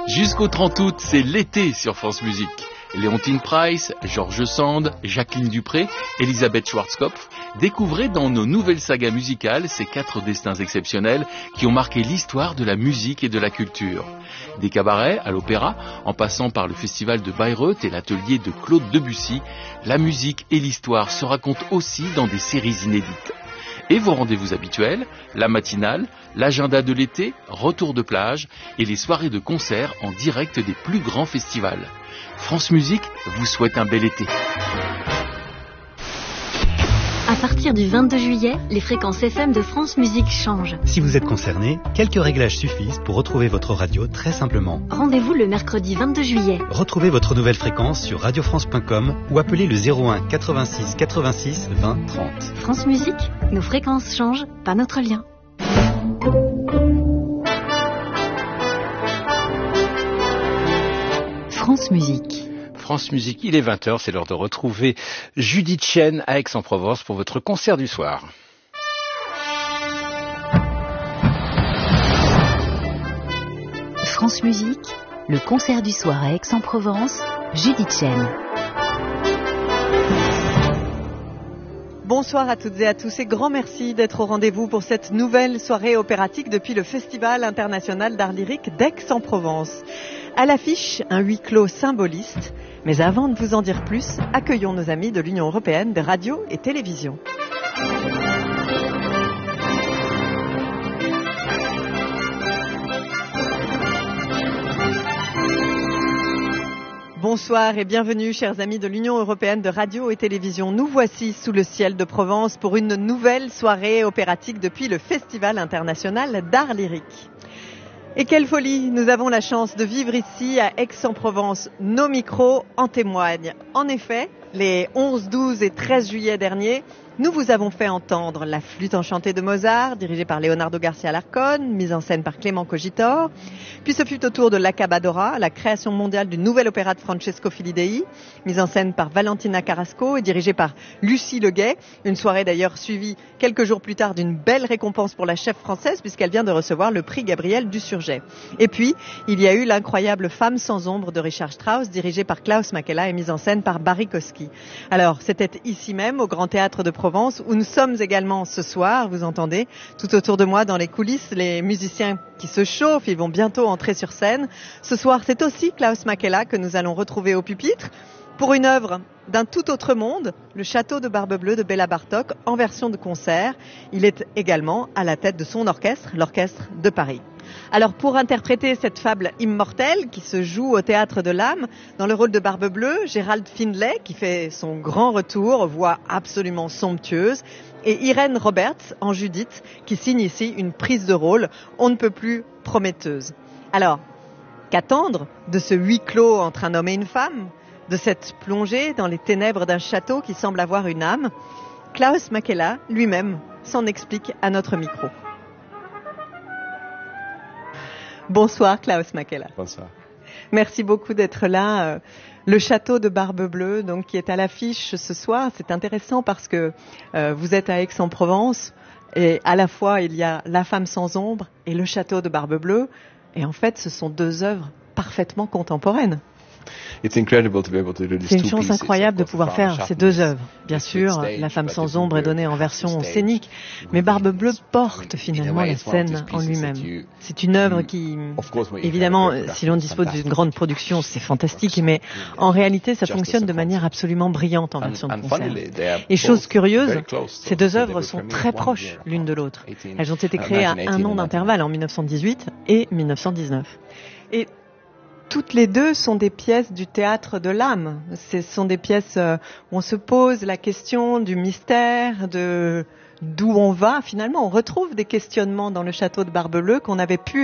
Jusqu'au 30 août, c'est l'été sur France Musique. Léontine Price, Georges Sand, Jacqueline Dupré, Elisabeth Schwarzkopf, découvrez dans nos nouvelles sagas musicales ces 4 destins exceptionnels qui ont marqué l'histoire de la musique et de la culture. Des cabarets à l'opéra, en passant par le festival de Bayreuth et l'atelier de Claude Debussy, la musique et l'histoire se racontent aussi dans des séries inédites. Et vos rendez-vous habituels, la matinale, l'agenda de l'été, retour de plage et les soirées de concert en direct des plus grands festivals. France Musique vous souhaite un bel été. À partir du 22 juillet, les fréquences FM de France Musique changent. Si vous êtes concerné, quelques réglages suffisent pour retrouver votre radio très simplement. Rendez-vous le mercredi 22 juillet. Retrouvez votre nouvelle fréquence sur radiofrance.com ou appelez le 01 86 86 20 30. France Musique, nos fréquences changent, pas notre lien. France Musique. France Musique, il est 20h, c'est l'heure de retrouver Judith Chen à Aix-en-Provence pour votre concert du soir. France Musique, le concert du soir à Aix-en-Provence, Judith Chen. Bonsoir à toutes et à tous et grand merci d'être au rendez-vous pour cette nouvelle soirée opératique depuis le Festival international d'art lyrique d'Aix-en-Provence. À l'affiche, un huis clos symboliste. Mais avant de vous en dire plus, accueillons nos amis de l'Union européenne de radio et télévision. Bonsoir et bienvenue, chers amis de l'Union européenne de radio et télévision. Nous voici sous le ciel de Provence pour une nouvelle soirée opératique depuis le Festival international d'art lyrique. Et quelle folie, nous avons la chance de vivre ici à Aix-en-Provence. Nos micros en témoignent. En effet, les 11, 12 et 13 juillet dernier, nous vous avons fait entendre la flûte enchantée de Mozart, dirigée par Leonardo Garcia Larcón, mise en scène par Clément Cogitor. Puis ce fut au tour de l'Acabadora, la création mondiale du nouvel opéra de Francesco Filidei, mise en scène par Valentina Carrasco et dirigée par Lucie Leguet. Une soirée d'ailleurs suivie quelques jours plus tard d'une belle récompense pour la chef française puisqu'elle vient de recevoir le prix Gabriel Dusurgé. Et puis, il y a eu l'incroyable Femme sans ombre de Richard Strauss, dirigée par Klaus Makela et mise en scène par Barry Kosky. Alors, c'était ici même, au Grand Théâtre de Provence, où nous sommes également ce soir, vous entendez, tout autour de moi dans les coulisses, les musiciens qui se chauffent, ils vont bientôt entrer sur scène. Ce soir, c'est aussi Klaus Makela que nous allons retrouver au pupitre pour une œuvre d'un tout autre monde, le Château de Barbe-Bleue de Béla Bartók, en version de concert. Il est également à la tête de son orchestre, l'Orchestre de Paris. Alors pour interpréter cette fable immortelle qui se joue au Théâtre de l'Âme, dans le rôle de Barbe-Bleue, Gérald Findlay qui fait son grand retour, voix absolument somptueuse, et Irène Roberts en Judith qui signe ici une prise de rôle on ne peut plus prometteuse. Alors, qu'attendre de ce huis clos entre un homme et une femme, de cette plongée dans les ténèbres d'un château qui semble avoir une âme? Klaus Makela lui-même s'en explique à notre micro. Bonsoir Klaus Makela. Bonsoir. Merci beaucoup d'être là. Le château de Barbe-Bleue, donc qui est à l'affiche ce soir, c'est intéressant parce que vous êtes à Aix-en-Provence et à la fois il y a La Femme sans ombre et le château de Barbe-Bleue et en fait ce sont 2 œuvres parfaitement contemporaines. C'est une chance incroyable de pouvoir faire ces 2 œuvres. Bien sûr, La Femme sans ombre est donnée en version scénique, mais Barbe-Bleue porte finalement la scène en lui-même. C'est une œuvre qui, évidemment, si l'on dispose d'une grande production, c'est fantastique, mais en réalité, ça fonctionne de manière absolument brillante en version de concert. Et chose curieuse, ces 2 œuvres sont très proches l'une de l'autre. Elles ont été créées à 1 an d'intervalle, en 1918 et 1919. Et toutes les 2 sont des pièces du théâtre de l'âme. Ce sont des pièces où on se pose la question du mystère, de d'où on va. Finalement, on retrouve des questionnements dans le château de Barbe-Bleue qu'on avait pu